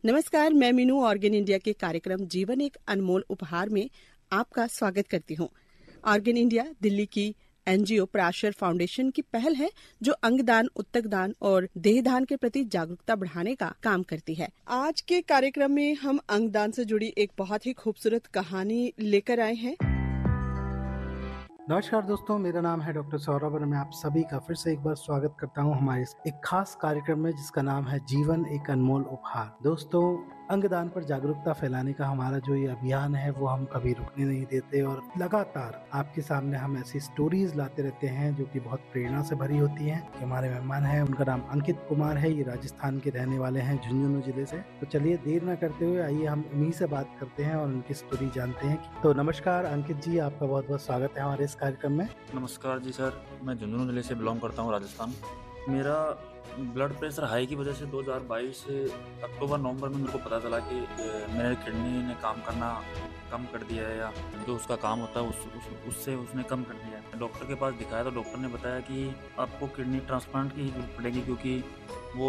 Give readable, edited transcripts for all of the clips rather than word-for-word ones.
नमस्कार, मैं Meenu organ India के कार्यक्रम जीवन एक अनमोल उपहार में आपका स्वागत करती हूँ। ऑर्गन इंडिया दिल्ली की एनजीओ प्राशर फाउंडेशन की पहल है जो अंगदान, उत्तकदान और देहदान के प्रति जागरूकता बढ़ाने का काम करती है। आज के कार्यक्रम में हम अंगदान से जुड़ी एक बहुत ही खूबसूरत कहानी लेकर आए हैं। नमस्कार दोस्तों, मेरा नाम है डॉक्टर सौरभ और मैं आप सभी का फिर से एक बार स्वागत करता हूं हमारे एक खास कार्यक्रम में जिसका नाम है जीवन एक अनमोल उपहार। दोस्तों, अंगदान पर जागरूकता फैलाने का हमारा जो ये अभियान है वो हम कभी रुकने नहीं देते और लगातार आपके सामने हम ऐसी स्टोरीज लाते रहते हैं जो कि बहुत प्रेरणा से भरी होती हैं। हमारे मेहमान हैं, उनका नाम अंकित कुमार है, ये राजस्थान के रहने वाले हैं, झुंझुनू जिले से। तो चलिए देर न करते हुए आइए हम उन्हीं से बात करते हैं और उनकी स्टोरी जानते हैं। तो नमस्कार अंकित जी, आपका बहुत बहुत स्वागत है हमारे इस कार्यक्रम में। नमस्कार जी सर, मैं झुंझुनू जिले से बिलोंग करता हूँ, राजस्थान। मेरा ब्लड प्रेशर हाई की वजह से 2022 अक्टूबर-नवंबर में मेरे को पता चला कि मेरे किडनी ने काम करना कम कर दिया है, या जो उसका काम होता है उससे उसने कम कर दिया है। डॉक्टर के पास दिखाया तो डॉक्टर ने बताया कि आपको किडनी ट्रांसप्लांट की ही जरूरत पड़ेगी, क्योंकि वो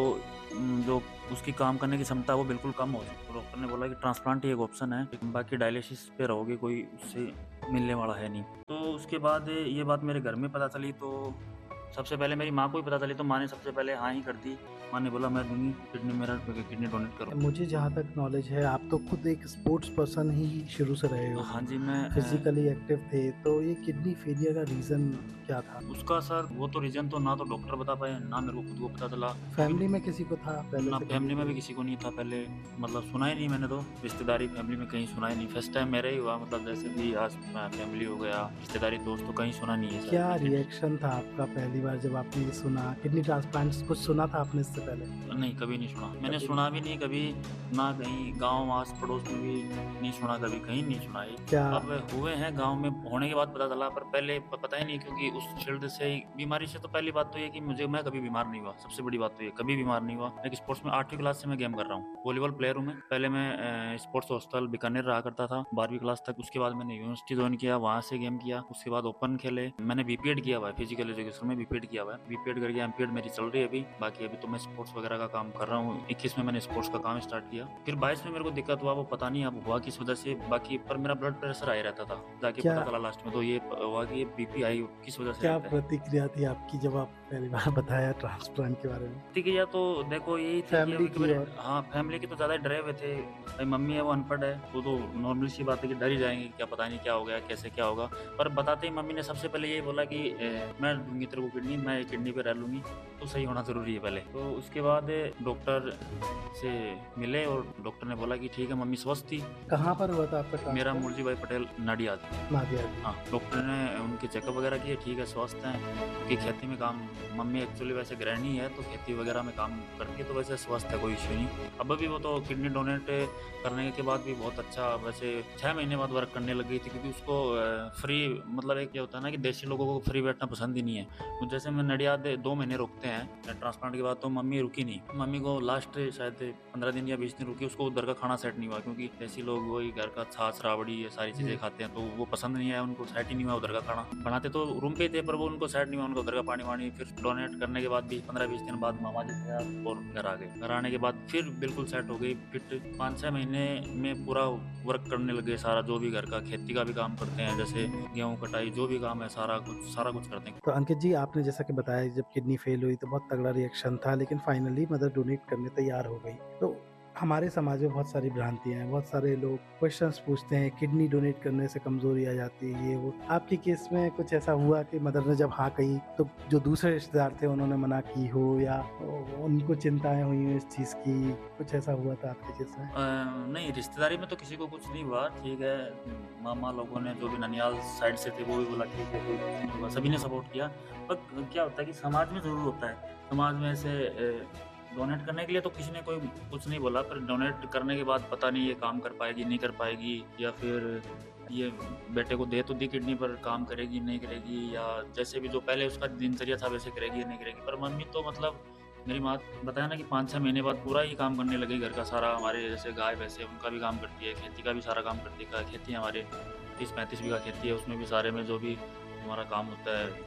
जो उसकी काम करने की क्षमता वो बिल्कुल कम हो चुकी है। तो डॉक्टर ने बोला कि ट्रांसप्लांट ही एक ऑप्शन है, बाकी डायलिसिस पे रहोगे, कोई उससे मिलने वाला है नहीं। तो उसके बाद ये बात मेरे घर में पता चली, तो सबसे पहले मेरी माँ को ही पता चली, तो माँ ने सबसे पहले हाँ ही कर दी। माँ ने बोला मैं दूंगी किडनी, मेरा किडनी डोनेट करो। मुझे जहाँ तक नॉलेज है, आप तो खुद एक स्पोर्ट्स पर्सन ही शुरू से रहे हो। हाँ जी, मैं फिजिकली एक्टिव थे, तो ये किडनी फेलियर का रीजन क्या था? उसका सर वो तो रीजन तो ना तो डॉक्टर बता पाए, ना मेरे को खुद को पता चला। फैमिली में किसी को था पहले ना से? फैमिली में भी किसी को नहीं था पहले, मतलब सुना ही नहीं मैंने, तो रिश्तेदारी फैमिली में कहीं सुना ही नहीं। फर्स्ट टाइम मेरा ही हुआ, मतलब जैसे भी आज फैमिली हो गया, रिश्तेदारी दोस्त, तो कहीं सुना नहीं है सर। क्या रिएक्शन था आपका पहली बार जब आपने ये सुना? किडनी ट्रांसप्लांट कुछ सुना था आपने इससे पहले? नहीं, कभी नहीं सुना मैंने, सुना भी नहीं कभी, ना कहीं गांव आस पड़ोस में भी नहीं सुना, कभी कहीं नहीं सुना है। क्या अब हुए हैं गांव में होने के बाद पता चला, पर पहले पता ही नहीं, क्योंकि उस फील्ड से बीमारी से तो पहली बात तो ये कि मैं कभी बीमार नहीं हुआ। सबसे बड़ी बात तो ये, कभी बीमार नहीं हुआ। एक स्पोर्ट्स में 8वीं क्लास से मैं गेम कर रहा हूँ, वॉलीबॉल प्लेयर हूँ मैं। पहले मैं स्पोर्ट्स हॉस्टल बीकानेर रहा करता था 12वीं क्लास तक। उसके बाद मैंने यूनिवर्सिटी ज्वाइन किया, वहाँ से गेम किया। उसके बाद ओपन खेले, मैंने बीपीएड किया हुआ है, फिजिकल एजुकेशन में बीपीएड किया हुआ है। बीपीएड करके एमपीएड मेरी चल रही है अभी। बाकी अभी तो मैं स्पोर्ट्स वगैरह का काम कर रहा हूँ। 21 में मैंने स्पोर्ट्स का काम स्टार्ट किया, फिर 22 में मेरे को दिक्कत हुआ, वो पता नहीं अब हुआ किस वजह से। बाकी पर मेरा ब्लड प्रेशर आया रहता था, जाके पता चला लास्ट में तो ये हुआ कि ये बीपी आई किस वजह से। क्या प्रतिक्रिया थी आपकी जब आप पहली बार बताया ट्रांसप्लांट के बारे में? प्रतिक्रिया तो देखो यही थी, फैमिली की और हाँ फैमिली की तो ज्यादा डरे हुए थे। भाई मम्मी है वो अनपढ़ है, वो तो नॉर्मल सी बात है कि डर ही जाएंगे, क्या पता नहीं क्या हो गया, कैसे क्या होगा। पर बताते ही मम्मी ने सबसे पहले यही बोला कि मैं दूंगी तेरे को किडनी, मैं किडनी पे रह लूंगी, तो सही होना जरूरी है पहले। तो उसके बाद डॉक्टर से मिले और डॉक्टर ने बोला कि ठीक है, मम्मी स्वस्थ थी। कहाँ पर हुआ था आपका? मेरा मुरजी भाई पटेल नाडियाद। हाँ, डॉक्टर ने उनके चेकअप वगैरह किए, ठीक है स्वस्थ हैं, क्योंकि खेती में काम, मम्मी एक्चुअली वैसे गृहिणी है तो खेती वगैरह में काम करती है, तो वैसे स्वस्थ है, कोई इश्यू नहीं। अब भी वो तो किडनी डोनेट करने के बाद भी बहुत अच्छा, वैसे 6 महीने बाद वर्क करने लग गई थी, क्योंकि उसको फ्री, मतलब एक क्या होता है ना कि देसी लोगों को फ्री बैठना पसंद ही नहीं है। जैसे मैं नडियाद 2 महीने रुकते हैं ट्रांसप्लांट के बाद, तो मम्मी रुकी नहीं। मम्मी को लास्ट शायद 15 दिन या 20 दिन रुकी, उसको उधर का खाना सेट नहीं हुआ, क्योंकि देसी लोग वही घर का छाछ राबड़ी ये सारी चीजें खाते हैं, तो वो पसंद नहीं आया उनको, सेट ही नहीं हुआ उधर का खाना। बनाते तो रूम पे ही थे, पर वो उनको सेट नहीं हुआ, उनको उधर का पानी वानी। फिर डोनेट करने के बाद भी 15-20 दिन बाद मामा जी थे और घर आ गए। घर आने के बाद फिर बिल्कुल सेट हो गई, फिर 5-6 महीने में पूरा वर्क करने लगे, सारा जो भी घर का खेती का भी काम करते हैं, जैसे गेहूं कटाई जो भी काम है सारा कुछ करते हैं। तो अंकित जी, आपने जैसा कि बताया जब किडनी फेल हुई तो बहुत तगड़ा रिएक्शन था, लेकिन फाइनली मदर डोनेट करने तैयार हो गई। तो हमारे समाज में बहुत सारी भ्रांतियां हैं, बहुत सारे लोग क्वेश्चंस पूछते हैं, किडनी डोनेट करने से कमजोरी आ जाती है, ये वो। आपके केस में कुछ ऐसा हुआ कि मदर ने जब हाँ कही तो जो दूसरे रिश्तेदार थे उन्होंने मना की हो, या उनको चिंताएं हुई हो इस चीज की? कुछ ऐसा हुआ था आपके केस में? नहीं, रिश्तेदारी में तो किसी को कुछ नहीं हुआ, ठीक है। मामा लोगों ने जो भी ननियाल साइड से थे वो भी बोला ठीक है, कोई कुछ नहीं हुआ, सभी ने सपोर्ट किया। पर क्या होता है कि समाज में जरूर होता है, समाज में ऐसे डोनेट करने के लिए तो किसी ने कोई कुछ नहीं बोला, पर डोनेट करने के बाद पता नहीं ये काम कर पाएगी नहीं कर पाएगी, या फिर ये बेटे को दे तो दी किडनी पर काम करेगी नहीं करेगी, या जैसे भी जो पहले उसका दिनचर्या था वैसे करेगी नहीं करेगी। पर मम्मी तो मतलब मेरी माँ बताया ना कि 5-6 महीने बाद पूरा ही काम करने लगी, घर का सारा, हमारे जैसे गाय भैंसे उनका भी काम करती है, खेती का भी सारा काम करती है। खेती हमारे 30-35 बीघा खेती है, उसमें भी सारे में जो भी हमारा काम होता है,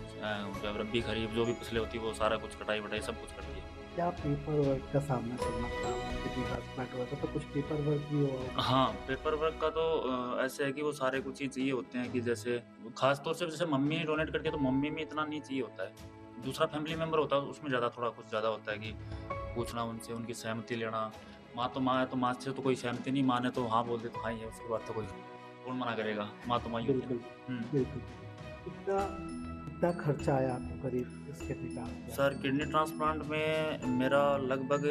जब रब्बी खरीफ जो भी फसलें होती है वो सारा कुछ, कटाई वटाई सब कुछ करती है। क्या पेपर वर्क का सामना करना पड़ा? किडनी ट्रांसप्लांट हुआ था, तो कुछ पेपर वर्क भी हो? हाँ, पेपर वर्क का तो ऐसे है कि वो सारे कुछ ही चाहिए होते हैं कि जैसे खास तौर से जैसे मम्मी डोनेट करती है तो मम्मी में इतना नहीं चाहिए होता है। दूसरा फैमिली मेंबर होता है उसमें ज़्यादा थोड़ा कुछ ज़्यादा होता है कि पूछना उनसे, उनकी सहमति लेना। माँ तो माँ है, तो माँ से तो कोई सहमति नहीं, माँ ने तो हाँ बोल दे तो हाँ ही है, उसके बाद तो कोई कौन मना करेगा, माँ तो माँ ही होती है। बिल्कुल, बिल्कुल। कितना खर्चा आया आपको करीब इस kidney transplant? Sir kidney transplant में मेरा लगभग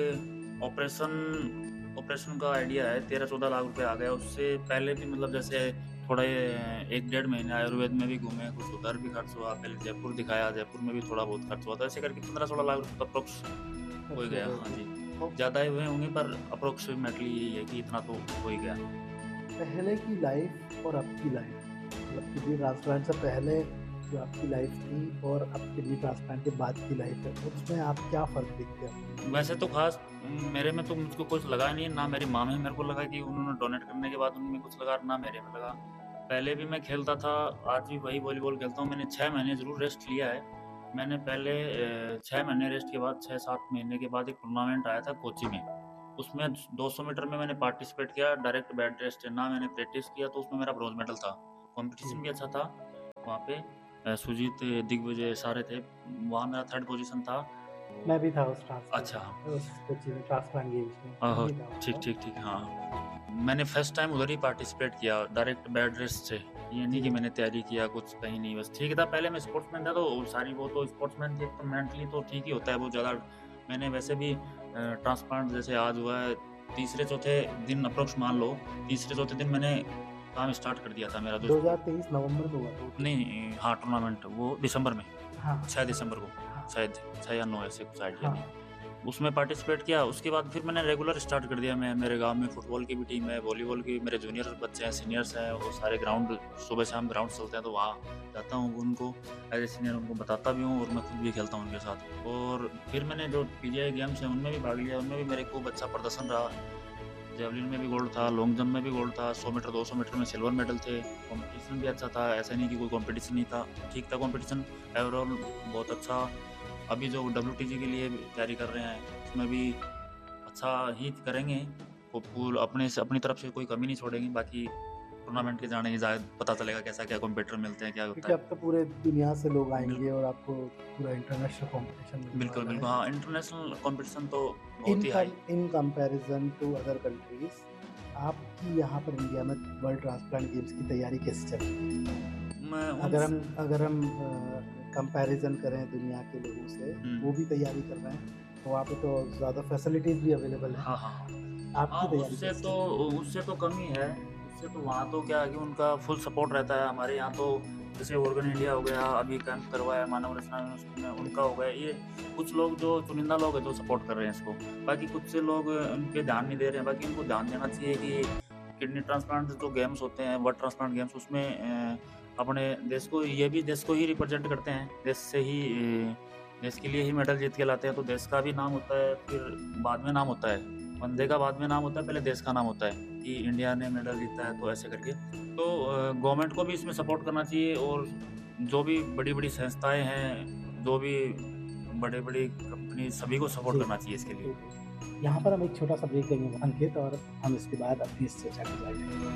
ऑपरेशन का आइडिया है 13-14 लाख रुपए आ गया। उससे पहले भी मतलब जैसे थोड़ा ये 1-1.5 महीने आयुर्वेद में भी घूमे, कुछ उधर भी खर्च हुआ, पहले जयपुर दिखाया, जयपुर में भी थोड़ा बहुत खर्च हुआ, तो ऐसे करके 15-16 लाख रुपए अप्रोक्स हो ही गया। हाँ जी, ज़्यादा ही हुए होंगे पर अप्रोक्सीमेटली यही है कि इतना तो हो ही गया। पहले की लाइफ और अब की लाइफ, मतलब किडनी ट्रांसप्लांट से पहले जो आपकी लाइफ थी और अब किडनी ट्रांसप्लांट के बाद की लाइफ है, उसमें आप क्या फ़र्क देखते हैं? वैसे तो खास मेरे में तो मुझको कुछ लगा नहीं, ना मेरी माँ में मेरे को लगा कि उन्होंने डोनेट करने के बाद उनमें कुछ लगा, ना मेरे में लगा। पहले भी मैं खेलता था, आज भी वही वॉलीबॉल खेलता हूँ। मैंने 6 महीने ज़रूर रेस्ट लिया है। मैंने पहले 6 महीने रेस्ट के बाद 6-7 महीने के बाद एक टूर्नामेंट आया था कोच्चि में। उसमें 200 मीटर में मैंने पार्टिसिपेट किया, डायरेक्ट बेड रेस्ट ना मैंने प्रैक्टिस किया, तो उसमें मेरा ब्रॉन्ज मेडल था। कॉम्पिटिशन भी अच्छा था वहाँ पे। सुजीत, दिग्विजय सारे थे, वहाँ मेरा 3rd पोजीशन था। मैं भी था उस ट्रांसप्लांट अच्छा, उस कोच्चि में, ट्रांसप्लांट गेम्स में ओहो, मैं भी था ठीक, वहाँ। ठीक, ठीक, हाँ। मैंने फर्स्ट टाइम उधर ही पार्टिसिपेट किया, डायरेक्ट बेड रेस्ट से। ये नहीं कि मैंने तैयारी किया कुछ कहीं नहीं, बस ठीक था। पहले मैं स्पोर्ट्समैन था तो सारी वो तो स्पोर्ट्समैन थे, तो मेंटली तो ठीक ही होता है वो ज़्यादा। मैंने वैसे भी ट्रांसप्लांट जैसे आज हुआ है, तीसरे-चौथे दिन अप्रोक्स मान लो, तीसरे-चौथे दिन मैंने काम स्टार्ट कर दिया था मेरा। 2023 नवंबर में हुआ था। नहीं, हाँ, टूर्नामेंट वो दिसंबर में, हाँ, 6 दिसंबर को, हाँ, शायद 6 या 9 ऐसे कुछ आइडिया हाँ। नहीं। उसमें पार्टिसिपेट किया, उसके बाद फिर मैंने रेगुलर स्टार्ट कर दिया। मैं मेरे गांव में फुटबॉल की भी टीम है, वॉलीबॉल की, मेरे जूनियर बच्चे हैं, सीनियर्स हैं, वो सारे ग्राउंड सुबह शाम ग्राउंड चलते हैं, तो वहाँ जाता हूँ उनको एज ए सीनियर, उनको बताता भी हूँ और मैं खुद भी खेलता हूँ उनके साथ। और फिर मैंने जो PGI गेम्स हैं उनमें भी भाग लिया, उनमें भी मेरे खूब अच्छा प्रदर्शन रहा। जेवलिन में भी गोल्ड था, लॉन्ग जंप में भी गोल्ड था, 100 मीटर 200 मीटर में सिल्वर मेडल थे। कंपटीशन भी अच्छा था, ऐसा नहीं कि कोई कंपटीशन नहीं था, ठीक था कंपटीशन। ओवरऑल बहुत अच्छा। अभी जो WTG के लिए तैयारी कर रहे हैं उसमें भी अच्छा ही करेंगे, वो पूल अपनी तरफ से कोई कमी नहीं छोड़ेंगे। बाकी टूर्नामेंट के जाने के पता चलेगा कैसा क्या कॉम्पिटिटर मिलते हैं, क्या होता क्योंकि है। अब तो पूरे दुनिया से लोग आएंगे और आपको पूरा इंटरनेशनल कंपटीशन बिल्कुल, बिल्कुल, हाँ, इंटरनेशनल कंपटीशन तो बहुत ही high. In comparison to other countries, आपकी यहाँ पर इंडिया में वर्ल्ड ट्रांसप्लांट गेम्स की तैयारी कैसे चल रही है? अगर हम कंपैरिजन करें दुनिया के लोगों से, वो भी तैयारी कर रहे हैं, तो वहाँ पे तो ज़्यादा फैसिलिटीज भी अवेलेबल है। हाँ, हाँ, आपकी तैयारी उससे तो कमी है। उससे तो वहाँ तो क्या है कि उनका फुल सपोर्ट रहता है। हमारे यहाँ तो जैसे ऑर्गन इंडिया हो गया, अभी कैंप करवाया मानव रचना यूनिवर्सिटी में, उनका हो गया। ये कुछ लोग जो चुनिंदा लोग हैं जो सपोर्ट कर रहे हैं इसको, बाकी कुछ से लोग उन पे ध्यान नहीं दे रहे हैं। बाकी उनको ध्यान देना चाहिए कि किडनी ट्रांसप्लांट जो गेम्स होते हैं, वर्ल्ड ट्रांसप्लांट गेम्स, उसमें अपने देश को, ये भी देश को ही रिप्रेजेंट करते हैं, देश के लिए ही मेडल जीत के लाते हैं, तो देश का भी नाम होता है, फिर बाद में नाम होता है, बंदे का बाद में नाम होता है, पहले देश का नाम होता है कि इंडिया ने मेडल जीता है, तो ऐसे करके। तो गवर्नमेंट को भी इसमें सपोर्ट करना चाहिए, और जो भी बड़ी बड़ी संस्थाएं हैं, जो भी बड़े बड़ी कंपनी, सभी को सपोर्ट करना चाहिए इसके लिए। यहाँ पर हम एक छोटा सा ब्रेक लेंगे अंकित, और हम इसके बाद अपनी इस चर्चा को जारी रखेंगे।